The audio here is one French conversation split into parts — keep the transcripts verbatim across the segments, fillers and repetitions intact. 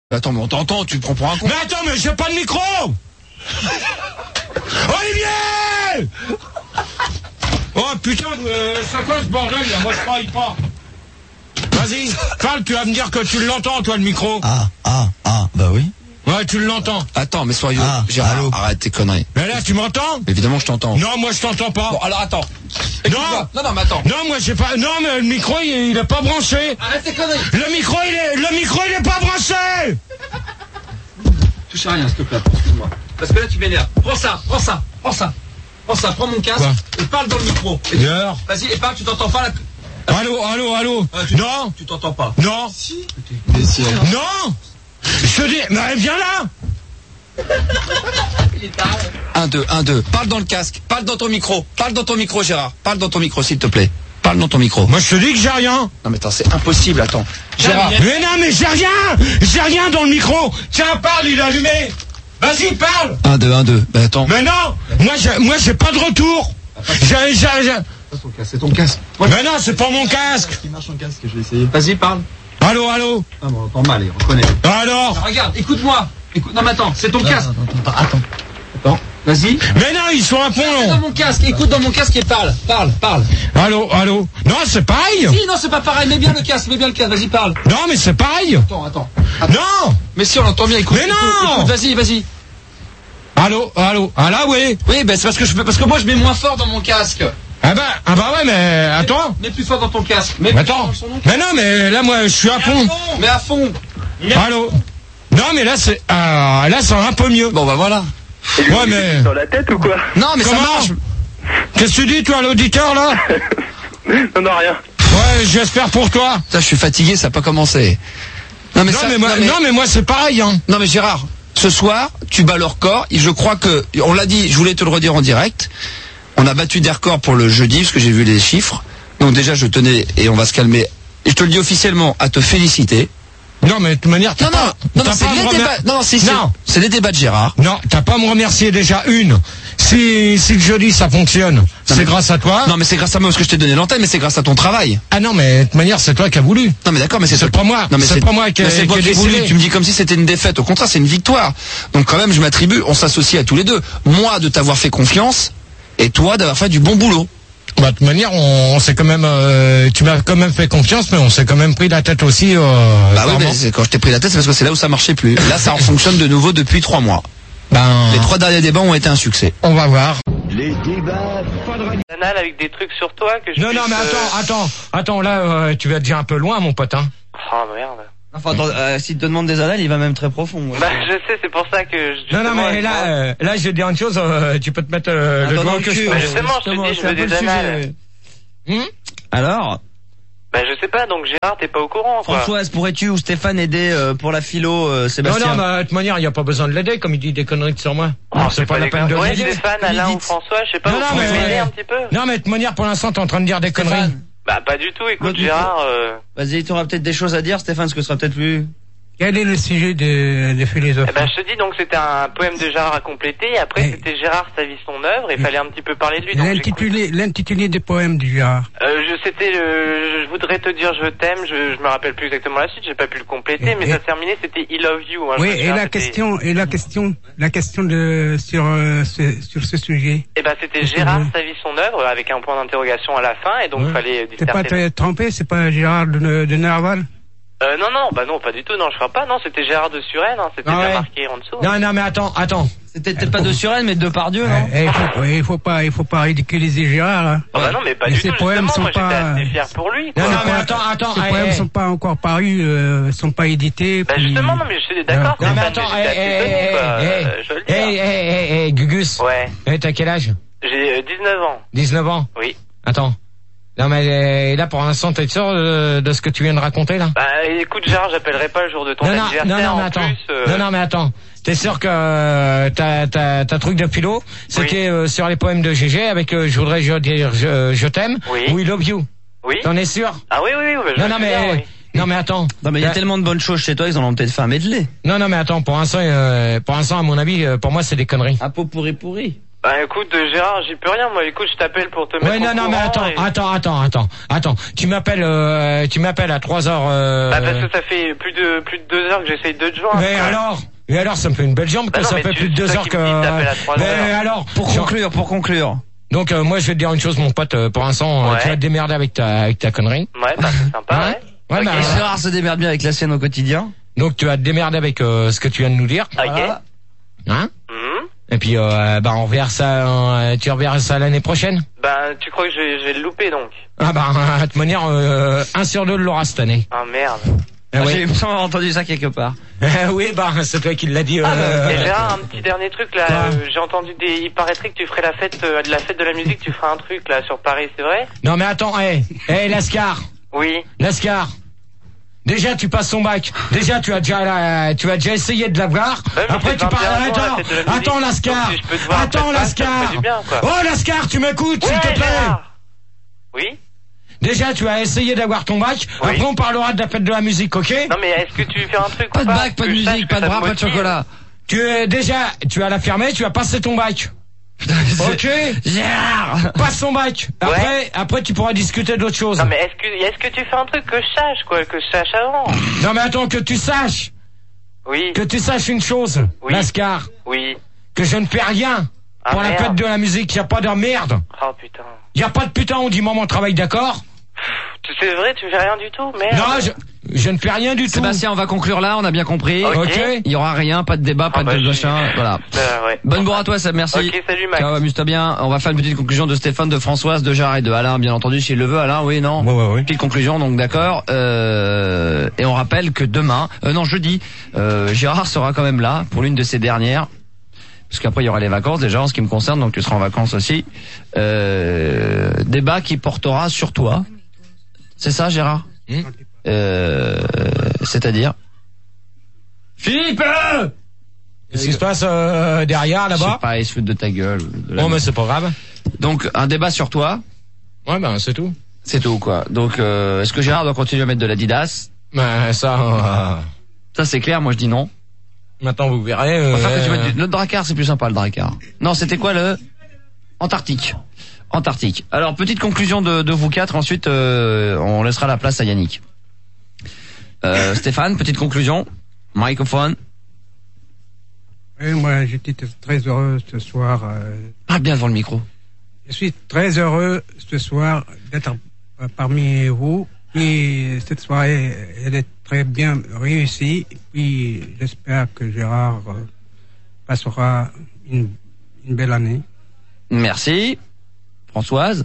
Attends, mais on t'entend, tu te prends pour un con. Mais attends, mais j'ai pas de micro. Olivier. Oh putain, euh, c'est quoi ce bordel là? Moi je travaille pas. Vas-y, parle, tu vas me dire que tu l'entends toi le micro. Ah, ah, ah, bah oui. Ouais, tu l'entends. Attends, mais soyons... Ah, Gérard, allô. arrête tes conneries. Mais là, tu m'entends? Évidemment, je t'entends. Non, moi je t'entends pas. Bon, alors attends. Non, non, non, mais attends. Non, moi j'ai pas. Non, mais le micro il, il est pas branché. Arrête tes conneries. Le micro il est, le micro il est pas branché. Touche à rien, s'il te plaît, excuse-moi. Parce que là, tu m'énerves. Prends ça, prends ça, prends ça. Prends ça, prends mon casque. Quoi? Et parle dans le micro. Et Dehors. Vas-y, et parle, tu t'entends pas là. Allô, allô, allô. Ah, tu non. Tu t'entends pas. Non. Si. Mais si. Non. Je te dis, mais viens là. un, deux, un, deux. Parle dans le casque. Parle dans ton micro. Parle dans ton micro, Gérard. Parle dans ton micro, s'il te plaît. Parle dans ton micro. Moi, je te dis que j'ai rien. Non, mais attends, c'est impossible, attends. Gérard. Mais non, mais j'ai rien. J'ai rien dans le micro. Tiens, parle, il est allumé. Vas-y, parle. un, deux, un, deux. Bah, attends. Mais non. Moi, j'ai, moi, j'ai pas de retour. J'ai, j'ai, j'ai... C'est ton casque. Mais non, c'est pas mon casque. Qui marche en casque, je vais essayer. Vas-y, parle. Allô, allô. Ah, bon, on entend mal, on reconnaît. Alors. Non, regarde, écoute-moi. Écoute, non, mais attends, c'est ton casque. Attends, attends. Attends. Vas-y. Mais non, ils sont un pont Dans long. mon casque, écoute dans mon casque et parle. Parle, parle. Allô, allô. Non, c'est pareil. Si, non, c'est pas pareil. Mets bien le casque, mets bien le casque. Vas-y, parle. Non, mais c'est pareil. Attends, attends. attends. Non. Mais si, on entend bien. Écoute. Mais non. Écoute, écoute, vas-y, vas-y. Allô, allô. Ah là, oui. Oui, ben c'est parce que je parce que moi je mets moins fort dans mon casque. Ah bah, ah bah ouais, mais attends. Mets plus fort dans ton casque. Mets Mais plus fort attends. dans son nom. Mais non, mais là, moi, je suis à fond. Mais à fond. Allô. Non, mais là, c'est, ah, là, c'est un peu mieux. Bon, bah voilà. Ouais, mais. Dans la tête ou quoi? Non, mais Comment? ça marche. Qu'est-ce que tu dis, toi, l'auditeur, là? Non, non, rien. Ouais, j'espère pour toi. Ça, je suis fatigué, ça n'a pas commencé. Non, mais, Non, ça, mais moi, non, mais, non, mais moi, c'est pareil, hein. non, mais Gérard, ce soir, tu bats le record. Et je crois que, on l'a dit, je voulais te le redire en direct. On a battu des records pour le jeudi, parce que j'ai vu les chiffres. Donc déjà, je tenais, et on va se calmer. Et je te le dis officiellement, à te féliciter. Non, mais de toute manière, t'as Non, pas, non, non, t'as non, c'est pas à me les remer- débats. Non, non, si, c'est, Non. c'est les débats de Gérard. Non, t'as pas à me remercier déjà une. Si, si le jeudi ça fonctionne, c'est mais- grâce à toi. Non, mais c'est grâce à moi parce que je t'ai donné l'antenne, mais c'est grâce à ton travail. Ah non, mais de toute manière, c'est toi qui as voulu. Non, mais d'accord, mais c'est C'est toi- pas moi. Non, mais C'est pas moi qui ai- mais c'est qui toi ai qui ai décidé. voulu. Tu me dis comme si c'était une défaite. Au contraire, c'est une victoire. Donc quand même, je m'attribue. On s'associe à tous les deux. Moi, de t'avoir fait confiance, et toi, d'avoir fait du bon boulot. Bah, de toute manière, on, on s'est quand même, euh, tu m'as quand même fait confiance, mais on s'est quand même pris la tête aussi. Euh, Bah oui, clairement. mais c'est- quand je t'ai pris la tête, c'est parce que c'est là où ça marchait plus. Là, ça en fonctionne de nouveau depuis trois mois. Ben, Les trois derniers débats ont été un succès. on va voir. Les débats. Canal avec des trucs sur toi que je Non, non, puisse, mais euh, attends, attends, attends, là, euh, tu vas déjà un peu loin, mon pote, hein. Oh merde. Enfin, attends, euh, s'il te demande des annales, il va même très profond. ouais. Bah je sais, c'est pour ça que je, Non, non, justement, mais là, euh, là, je vais te dire une chose, euh, tu peux te mettre euh, Attends, le dans doigt le au cul. cul, Bah, ouais. justement, je te dis, je c'est veux un peu des le sujet, annales. ouais. Hum Alors, Bah je sais pas, donc Gérard, t'es pas au courant quoi. Françoise, pourrais-tu ou Stéphane aider euh, pour la philo, euh, Non, Sébastien? non, mais de toute manière, il n'y a pas besoin de l'aider, comme il dit des conneries sur moi. Oh, c'est pas la peine de Ouais, l'aider. Stéphane, Lui Alain dites. ou François, je sais pas, Non, vous non, pouvez mais- m'aider un petit peu. Non, mais de toute manière, pour l'instant, t'es en train de dire des conneries. Stéphane, Bah pas du tout, écoute L'autre Gérard, euh... vas-y, tu auras peut-être des choses à dire, Stéphane, ce que ce sera peut-être plus... Quel est le sujet de, de philosophie? Eh ben, je te dis, donc c'était un poème de Gérard à compléter, et après Eh. c'était Gérard, sa vie, son œuvre, et il fallait un petit peu parler de lui. Donc j'écoute. L'intitulé, l'intitulé des poèmes du Gérard. Euh, je c'était le, je voudrais te dire je t'aime, je, je me rappelle plus exactement la suite, j'ai pas pu le compléter, Et- mais et- ça se terminait, c'était I love you. Hein, je Oui, me et souviens, la c'était- question, et la question, la question de sur euh, ce, sur ce sujet. Eh ben c'était Qu'est-ce que Gérard, vous- sa vie, son œuvre, avec un point d'interrogation à la fin, et donc Ouais. fallait T'es pas disserter. très trompé, c'est pas Gérard de, de Nerval? Euh, non, non, bah non, pas du tout, non, je crois pas, non, c'était Gérard de Suresnes, hein, c'était Ah bien ouais. marqué en dessous. Non, non, mais attends, attends. C'était peut-être pas de Suresnes, mais de Depardieu, non? Eh, il faut, oui, il faut pas, il faut pas ridiculiser Gérard. Hein. Ah bah non, mais pas Et du ces tout, poèmes justement, sont moi j'étais pas- assez fier pour lui, quoi. Non, non, mais poèmes- attends, attends. Ces eh, poèmes eh. sont pas encore parus, euh, sont pas édités. Bah puis- justement, non, mais je suis d'accord, Non, mais Stéphane, attends, j'étais eh, assez étonné, eh, quoi, eh, euh, je veux le eh, dire. eh, eh, eh, eh, Gugus. Ouais, Eh, t'as quel âge? j'ai euh, dix-neuf ans, dix-neuf ans? oui. Attends. Non, mais euh, là, pour l'instant, t'es sûr de, de ce que tu viens de raconter, là? Bah écoute Gérard, j'appellerai pas le jour de ton Non, non, anniversaire, non, non, mais en attends. plus... euh, Non, non, mais attends. T'es sûr que euh, ta, ta, ta truc de philo, c'était euh, sur les poèmes de G G avec euh, je voudrais je dire je, je t'aime Oui. ou I love you. Oui. T'en es sûr? Ah oui, oui, oui, bah, je Non, me non, souviens, mais oui. non, mais attends. Non, mais il y a Euh, tellement de bonnes choses chez toi, ils en ont peut-être fait un medley. Non, non, mais attends. Pour l'instant, euh, pour l'instant, à mon avis, euh, pour moi, c'est des conneries. Un pot pourri pourri. Bah écoute, euh, Gérard, j'y peux rien. Moi, écoute, je t'appelle pour te mettre Ouais, au non, non, mais courant attends, et- attends, attends, attends, attends. Tu m'appelles, euh, tu m'appelles à trois heures. Euh... Bah parce que ça fait plus de plus de deux heures que j'essaye de te joindre. Mais quoi. alors, et alors, ça me fait une belle jambe que Bah non, ça mais fait tu- plus de c'est deux toi heures qui que. me dis que t'appelles à trois Mais heures. alors, Pour genre- conclure, pour conclure. donc euh, moi je vais te dire une chose, mon pote. euh, pour l'instant, euh, Ouais. tu vas te démerder avec ta, avec ta connerie. Ouais, bah c'est sympa, Hein ouais. Ouais, Ok. bah, Et Gérard se démerde bien avec la sienne au quotidien. donc tu vas te démerder avec euh, ce que tu viens de nous dire, Ok. Voilà. hein. Mhm. Et puis, euh, bah, on reverra ça, euh, tu reverras ça l'année prochaine. Bah tu crois que je vais, je vais le louper donc? Ah bah, de toute manière, euh, un sur deux l'aura cette année. Ah merde. Ah, Ah, ouais. J'ai il me semble avoir entendu ça quelque part. Oui, bah, c'est toi qui l'as dit. Euh, Et Gérard, un petit dernier truc là, Quoi euh, j'ai entendu des. Il paraîtrait que tu ferais la fête euh, de la fête de la musique, tu feras un truc là sur Paris, c'est vrai? Non mais attends, hé, hey, hey, Lascar, Oui. Lascar. Déjà tu passes ton bac. Déjà tu as déjà la- tu as déjà essayé de l'avoir. Ouais, mais Après c'est tu vingt et un parles. ans, la Attends, fête de la musique. attends Lascar. Donc, si je peux te voir Attends après ça, ça me Lascar. ferait du bien, quoi. Oh Lascar, tu m'écoutes s'il te Ouais, plaît. Gérard. Oui. Déjà tu as essayé d'avoir ton bac. Oui. Après on parlera de la fête de la musique, ok? Non mais est-ce que tu fais un truc Pas ou de bac, pas de Que je sache musique, que pas de ça bras, te pas de motive. chocolat. Tu es déjà tu as la fermée, tu as passé ton bac. Ok? Gérard. Passe ton bac. Après après tu pourras discuter d'autres choses. Non mais est-ce que est-ce que tu fais un truc que je sache quoi, que je sache avant? Non mais attends que tu saches, Oui. que tu saches une chose, Oui. Lascar, Oui. que je ne fais rien Ah, pour la merde. fête de la musique. Y a pas de merde. Oh putain. Y a pas de putain, on dit moment de travail, d'accord? Tu c'est vrai, tu fais rien du tout, merde. Non, je, je ne fais rien du tout. Sébastien, on va conclure là, on a bien compris. Ok. Ok. Il y aura rien, pas de débat, pas Ah, bah, de j'ai- machin, voilà. Euh, ouais. Bonne bourre à toi, Seb, merci. Ok, salut Max. Ciao, amuse-toi bien. On va faire une petite conclusion de Stéphane, de Françoise, de Gérard et de Alain, bien entendu, s'il le veut. Alain, oui, non? Ouais, ouais, ouais. Petite conclusion, donc d'accord. Euh, et on rappelle que demain, euh, non, jeudi, euh, Gérard sera quand même là pour l'une de ces dernières. Parce qu'après il y aura les vacances déjà en ce qui me concerne, donc tu seras en vacances aussi. Euh, débat qui portera sur toi. C'est ça, Gérard? Mmh. Euh, c'est-à-dire? Philippe! Qu'est-ce qui se passe euh, derrière Je sais là-bas? pas, il se fout de ta gueule. de la- Oh mais c'est pas grave. Donc un débat sur toi, Ouais ben c'est tout. c'est tout quoi. Donc euh, est-ce que Gérard doit continuer à mettre de l'Adidas? Ben ça, euh, Ça c'est clair, moi je dis non. maintenant vous verrez. On va faire que euh, tu mettes du... Le Drakkar, c'est plus sympa le Drakkar. Non, c'était quoi le Antarctique. Antarctique. Alors petite conclusion de, de vous quatre. Ensuite, euh, on laissera la place à Yannick. Euh, Stéphane, petite conclusion. Microphone. Et moi, j'étais très heureux ce soir. euh, Parle bien devant le micro. je suis très heureux ce soir d'être euh, parmi vous. Puis cette soirée, elle est très bien réussie. Et puis j'espère que Gérard euh, passera une, une belle année. Merci. Françoise.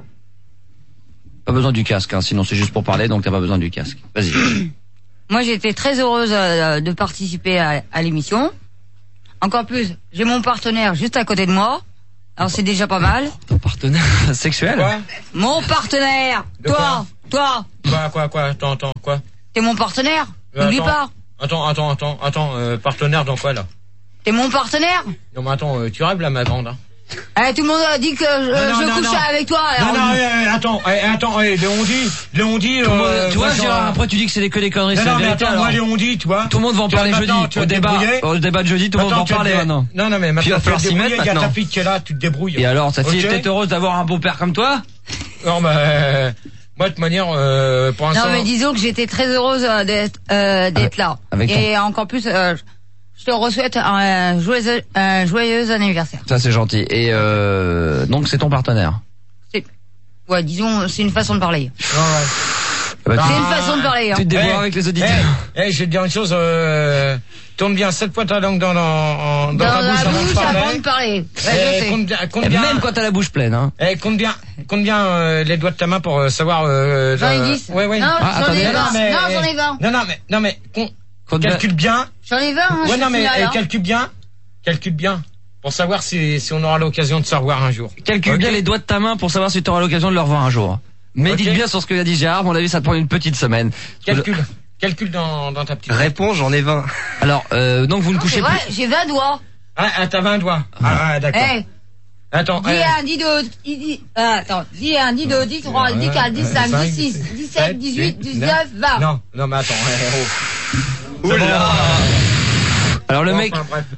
Pas besoin du casque, hein, sinon c'est juste pour parler, donc t'as pas besoin du casque. Vas-y. Moi, j'étais très heureuse euh, de participer à, à l'émission. Encore plus, j'ai mon partenaire juste à côté de moi. Alors c'est déjà pas mal. Ton partenaire sexuel? Quoi? Mon partenaire, De toi, toi, Quoi quoi quoi? Attends attends quoi? t'es mon partenaire. Euh, N'oublie attends. pas, Attends attends attends attends euh, partenaire dans quoi là? t'es mon partenaire. Non mais attends, euh, tu rêves là ma grande. Hein. Eh, tout le monde a dit que je, Non, non, je non, couchais non. avec toi. alors- Non non euh, attends euh, attends euh, Léon dit Léon dit. Tout le monde- euh, tu vois, moi, genre, Gérard, après tu dis que c'est des- que des conneries, Non c'est la non mais vérité, attends alors. moi Léon dit tu vois. Tout le monde va en Tu vas parler jeudi. maintenant, tu vas Au te débat, débrouiller. au débat de jeudi, tout le monde va Attends, en tu vas parler te dé- maintenant. Non non mais Puis il maintenant va tu vas falloir te s'y mettre débrouiller, il y a ta maintenant. fille qui est là, tu te débrouilles. Et alors, ta fille Ok. est peut-être heureuse d'avoir un beau-père comme toi? Non mais euh, moi de toute manière euh, pour l'instant. Non, mais disons que j'étais très heureuse euh, d'être euh, d'être là. avec ton- Et encore plus, euh, je te souhaite un joyeux, un joyeux anniversaire. Ça c'est gentil. Et euh, donc c'est ton partenaire. C'est, ouais, disons, c'est une façon de parler. Ouais, ouais. Bah, C'est tu- une façon de parler. Hein. Tu te débrouilles Eh, avec les auditeurs. Eh, eh, je vais te dire une chose, euh, tourne bien sept fois ta langue dans, dans, en- dans, Dans ta la bouche avant de bouche parler. avant de parler. Ouais, Eh, je sais. compte bien, compte Et bien, même quand t'as la bouche pleine, hein. eh, compte bien, compte bien euh, les doigts de ta main pour euh, savoir. Euh, J'en ai euh, dix. Ouais, ouais. Non, Ah, j'en attendez, ai non, vingt. mais- Non, j'en ai vingt. Non, non, mais, non, mais, con- Compte bien- calcule bien. J'en ai vingt, hein, je Ouais, suis non, mais finale, eh, hein. calcule bien, calcule bien, pour savoir si, si on aura l'occasion de se revoir un jour. Calcule Ok. bien les doigts de ta main pour savoir si tu auras l'occasion de le revoir un jour. Médite Ok. bien sur ce que a dit Gérard. À mon avis, ça te prend une petite semaine. Calcule, calcule dans, dans ta petite. Réponse, j'en ai vingt. Alors, euh, donc vous ne Non, c'est couchez vrai, plus. j'ai vingt doigts. Ah, ah, t'as vingt doigts. Ah, ah, d'accord. Eh, Attends, dix eh, un, dix deux, dix, ah, attends, dix un, dix deux, dix trois, dix quatre, dix cinq, dix six, dix sept, dix huit, dix neuf, vingt. Non, non, mais attends. eh, oh. Oula. Alors le Bon, mec, enfin, bref.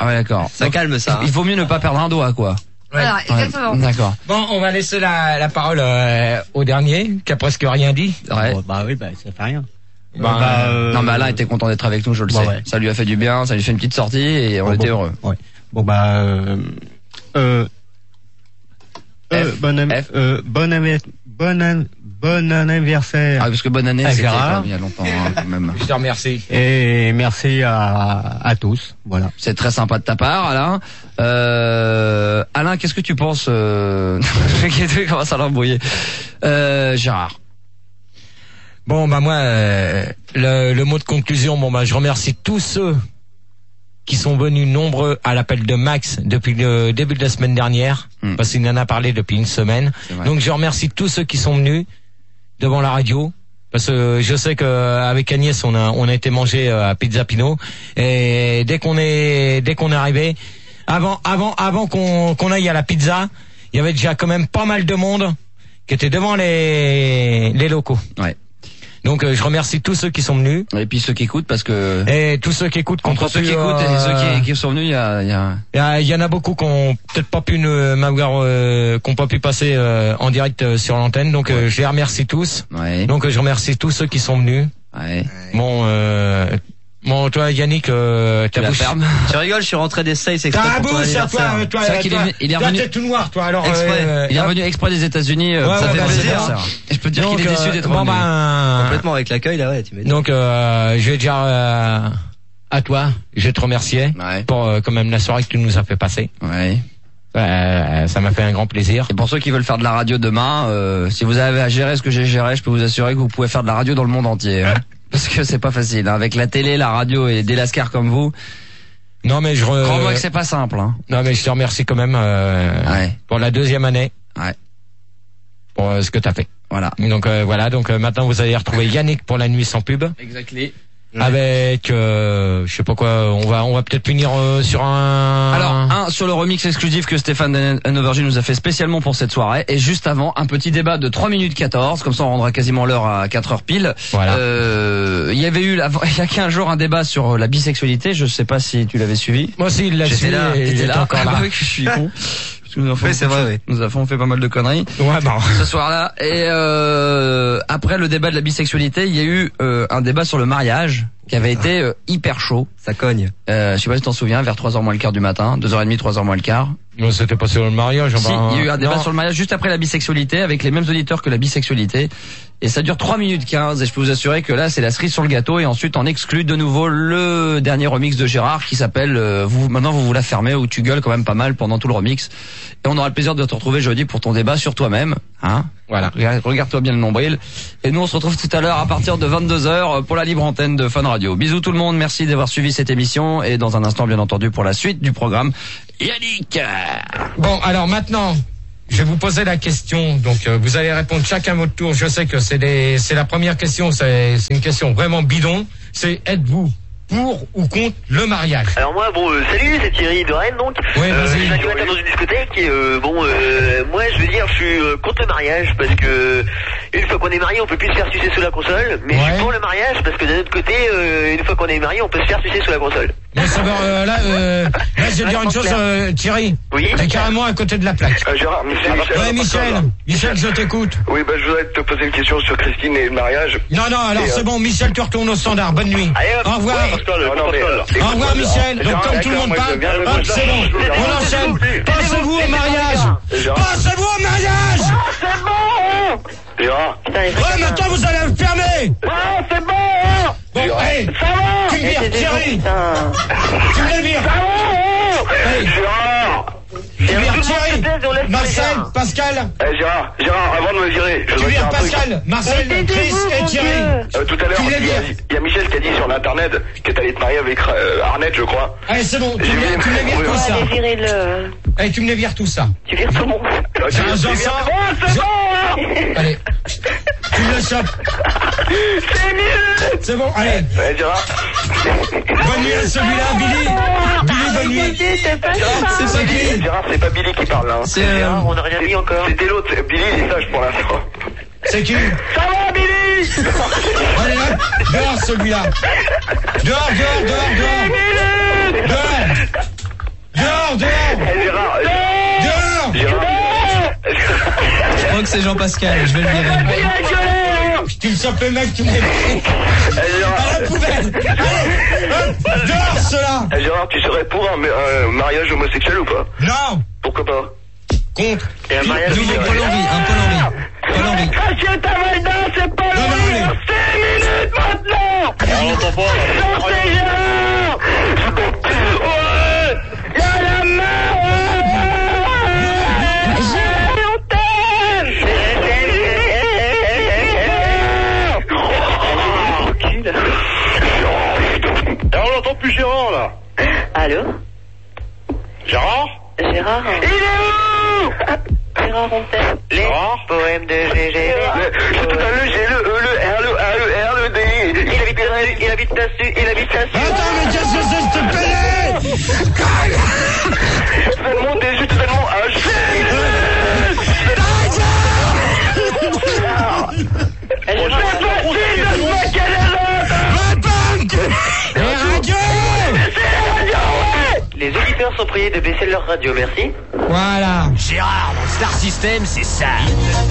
Ah ouais, d'accord. Ça Donc, calme ça. Il vaut mieux ne pas perdre un doigt, quoi. Voilà, exactement. Ouais, d'accord. Bon, on va laisser la, la parole euh, au dernier, qui a presque rien dit. Ouais. Bon, bah oui, bah ça fait rien. Ben, bah, euh... Non, mais Alain était content d'être avec nous, je le Bah sais. ouais. Ça lui a fait du bien, ça lui fait une petite sortie et on bon, était bon, heureux. Ouais. Bon bah euh, euh, euh, F. bon, am- F. euh, bon, am- bon, an- bon anniversaire Ah, parce que bonne année, Ah, c'était Gérard. quand même il y a longtemps, hein, quand même. je te remercie. et merci à, à tous. Voilà. C'est très sympa de ta part, Alain. Euh, Alain, qu'est-ce que tu penses euh... Je commence à l'embrouiller. Euh, Gérard. Bon, bah moi, euh, le, le mot de conclusion, bon bah je remercie tous ceux qui sont venus nombreux à l'appel de Max depuis le début de la semaine dernière, Mm. parce qu'il en a parlé depuis une semaine. C'est vrai. Donc je remercie tous ceux qui sont venus devant la radio, parce que je sais qu'avec Agnès on a on a été manger à Pizza Pino, et dès qu'on est dès qu'on est arrivé, avant avant avant qu'on qu'on aille à la pizza, il y avait déjà quand même pas mal de monde qui était devant les les locaux. Ouais. Donc euh, je remercie tous ceux qui sont venus Et puis ceux qui écoutent, parce que et tous ceux qui écoutent. entre ceux qui écoutent et ceux qui, qui sont venus, il y a, il y a... Il y, a- il y en a beaucoup qui ont peut-être pas pu ne m'avoir, euh, qui ont pas pu passer euh, en direct euh, sur l'antenne. Donc euh, je les remercie tous. Ouais. Donc euh, je remercie tous ceux qui sont venus. Ouais. Bon, euh, bon toi Yannick, euh, Tu ta la bouche. fermes. Tu rigoles, je suis rentré des States exprès Ta pour ton bouche, à anniversaire. toi, toi, C'est vrai qu'il toi, est- il est toi, revenu- t'es tout noir, toi. Alors, Exprès. euh, Il est revenu exprès des États-Unis, euh, Ouais, ça ouais, fait bah, plaisir. c'est ça. ça. Et je peux te dire donc, qu'il est déçu euh, d'être bon, revenu. ben, Complètement avec l'accueil là, ouais, tu m'étonnes. donc euh, je vais dire euh, à toi, je vais te remercier Ouais. pour euh, quand même la soirée que tu nous as fait passer. Ouais. Euh, ça m'a fait un grand plaisir. Et pour ceux qui veulent faire de la radio demain, euh, si vous avez à gérer ce que j'ai géré, je peux vous assurer que vous pouvez faire de la radio dans le monde entier. Hein. Parce que c'est pas facile. Hein. Avec la télé, la radio et des lascars comme vous, Non mais je re- crois-moi que c'est pas simple. Hein. non mais je te remercie quand même euh, Ouais. pour la deuxième année. Ouais. Pour euh, ce que t'as fait. Voilà. Donc euh, voilà, donc euh, maintenant vous allez retrouver Yannick pour la nuit sans pub. Exactly. Avec euh, je sais pas quoi, on va on va peut-être finir euh, sur un Alors, un sur le remix exclusif que Stéphane Novergy nous a fait spécialement pour cette soirée. Et juste avant, un petit débat de trois minutes quatorze. Comme ça, on rendra quasiment l'heure à quatre heures pile. Voilà. Euh, il y avait eu, la- il y a quinze jours, un débat sur la bisexualité. Je sais pas si tu l'avais suivi. Moi aussi il l'a J'étais suivi là, et t'étais j'étais là. encore Ah bah là. oui, je suis con. Parce que nous avons Oui, c'est vrai, oui. Nous avons fait pas mal de conneries Ouais bon. ce soir-là. Et euh, après le débat de la bisexualité, il y a eu euh, un débat sur le mariage qui avait été euh, hyper chaud. Ça cogne. Euh, je sais pas si tu t'en souviens, vers trois heures moins le quart du matin, deux heures trente, trois heures moins le quart. Non, c'était pas sur le mariage. Si, enfin, il y a eu un débat non. sur le mariage juste après la bisexualité, avec les mêmes auditeurs que la bisexualité. Et ça dure trois minutes quinze, et je peux vous assurer que là, c'est la cerise sur le gâteau, et ensuite on exclut de nouveau le dernier remix de Gérard qui s'appelle euh, vous, maintenant vous vous la fermez, où tu gueules quand même pas mal pendant tout le remix. Et on aura le plaisir de te retrouver jeudi pour ton débat sur toi-même, hein. Voilà. Regarde- Regarde-toi bien le nombril. Et nous, on se retrouve tout à l'heure à partir de vingt-deux heures pour la libre antenne de Fun Radio. Bisous tout le monde, merci d'avoir suivi cette émission, et dans un instant, bien entendu, pour la suite du programme, Yannick. Bon, alors maintenant, je vais vous poser la question. Donc, euh, vous allez répondre chacun votre tour. Je sais que c'est des, c'est la première question. C'est, c'est une question vraiment bidon. C'est êtes-vous pour ou contre le mariage? Alors moi, bon, euh, salut, c'est Thierry de Rennes, donc. Oui, euh, vas-y. je suis animateur dans une discothèque et euh, bon, euh, moi, je veux dire, je suis euh, contre le mariage parce que une fois qu'on est marié, on peut plus se faire sucer sous la console. Mais je Ouais. suis pour le mariage parce que d'un autre côté, euh, une fois qu'on est marié, on peut se faire sucer sous la console. Bon, ça va, euh, là, euh, là, je vais te dire une chose, euh, Thierry. Oui. T'es carrément à côté de la plaque. Euh, Gérard, mais c'est Michel. Ouais, Michel. Michel, je t'écoute. Oui, bah, je voudrais te poser une question sur Christine et le mariage. Non, non, alors Et, euh, c'est bon, Michel, tu retournes au standard. Bonne nuit. Allez, hop. Au revoir. Oui. Ah, non, mais, euh, Au revoir, Michel. Donc, Gérard, comme tout le monde moi, je parle, veux bien le hop, message. c'est bon. On enchaîne. Pensez-vous au mariage. Gérard. Pensez-vous au mariage. C'est bon. Gérard, Ouais, maintenant, vous allez le fermer. Ah, c'est bon. Bon, hey, Ça va. tu me vires, Thierry. Tu me le vires. Hey, Gérard, tu vires tout le monde se Thierry. taise et on laisse Marcel, les gens. Pascal. eh, Gérard, Gérard, avant de me virer, je Tu voudrais dire vires un truc. Pascal, Marcel, Chris et Thierry. Euh, tout à l'heure, Tu me les il y a- vires. il y a Michel qui a dit sur l'internet que t'allais te marier avec euh, Arnett, je crois. Allez, c'est bon, tu J'ai me vu- tu me les vires oui, tout oui. ça. Allez, virer le... Allez, tu me les vires tout ça. Tu vires tout le monde. Euh, J'ai un tu- Jean tu- Sand. Oh, c'est bon. Allez, tu me le chopes. C'est mieux. C'est bon, allez. Eh, Gérard, Bonne nuit à celui-là, Billy. Billy, bonne nuit. C'est pas C'est ça. pas qui? Gérard, c'est pas Billy qui parle là. hein. C'est, euh, On n'a rien dit encore. C'était l'autre, c'est- Billy, il est sage pour l'instant. C'est qui? Ça va, Billy. Allez, hop, dehors celui-là. Dehors, dehors, dehors, dehors. Dehors. Dehors, dehors. Eh, Gérard. Dehors. Gérard. Je crois que c'est Jean-Pascal, je vais le virer. Tu me sors le mec qui m'est pris. Eh, Gérard. À la poubelle. Allez, hop, dehors, cela. Eh, Gérard, tu serais pour un, un mariage homosexuel ou pas? Non. Pourquoi pas? Contre. Et un mariage Nouveau homosexuel. Paul Henry, un Paul Henry. Paul Henry. Cracher ta Valda, c'est pas Non, non, allez. cinq minutes maintenant. On l'entend pas. Sortez Gérard. Ouais. Y'a la main. Et on l'entend plus Gérard là. Allô? Gérard? Gérard? Il est où? Gérard, on t'aime. Les Gérard? poèmes de G G. Je te donne le G, le E, le R, le A, le R, le D. Il habite, il habite là-dessus, il habite là-dessus. Attends, mais qu'est-ce que c'est, ce pédé? Je te donne mon D, je te donne mon H. Eh, Gérard, les auditeurs sont priés de baisser leur radio, merci. Voilà. Gérard, dans Star System, c'est ça.